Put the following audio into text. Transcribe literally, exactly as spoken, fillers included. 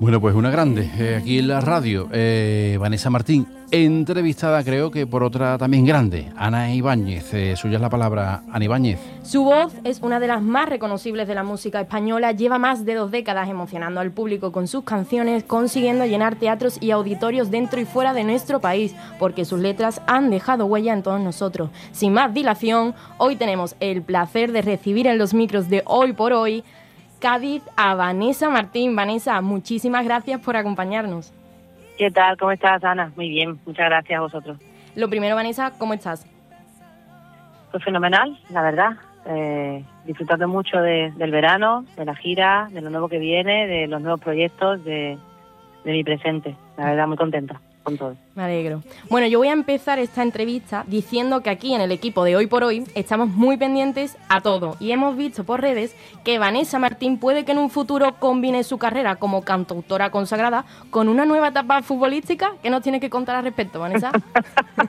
Bueno, pues una grande, eh, aquí en la radio, eh, Vanessa Martín, entrevistada creo que por otra también grande, Ana Ibáñez. Eh, suya es la palabra, Ana Ibáñez. Su voz es una de las más reconocibles de la música española, lleva más de dos décadas emocionando al público con sus canciones, consiguiendo llenar teatros y auditorios dentro y fuera de nuestro país, porque sus letras han dejado huella en todos nosotros. Sin más dilación, hoy tenemos el placer de recibir en los micros de Hoy por Hoy, Cádiz, a Vanessa Martín. Vanessa, muchísimas gracias por acompañarnos. ¿Qué tal? ¿Cómo estás, Ana? Muy bien, muchas gracias a vosotros. Lo primero, Vanessa, ¿cómo estás? Pues fenomenal, la verdad. Eh, disfrutando mucho de, del verano, de la gira, de lo nuevo que viene, de los nuevos proyectos, de, de mi presente. La verdad, muy contenta con todo. Me alegro. Bueno, yo voy a empezar esta entrevista diciendo que aquí en el equipo de Hoy por Hoy estamos muy pendientes a todo y hemos visto por redes que Vanessa Martín puede que en un futuro combine su carrera como cantautora consagrada con una nueva etapa futbolística. ¿Qué nos tiene que contar al respecto, Vanessa?